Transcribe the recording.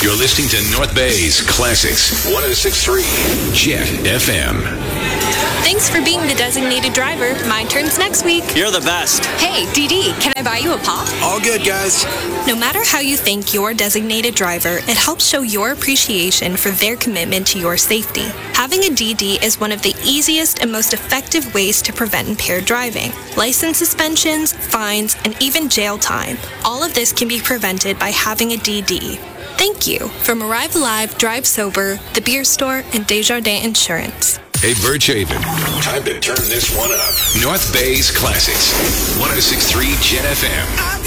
You're listening to North Bay's Classics 106.3 Jet FM. Thanks for being the designated driver. Mine turns next week. You're the best. Hey, DD, can I buy you a pop? All good, guys. No matter how you thank your designated driver, it helps show your appreciation for their commitment to your safety. Having a DD is one of the easiest and most effective ways to prevent impaired driving. License suspensions, fines, and even jail time. All of this can be prevented by having a DD. Thank you from Arrive Alive, Drive Sober, The Beer Store, and Desjardins Insurance. Hey, Birchhaven, time to turn this one up. North Bay's Classics 106.3 Jet FM.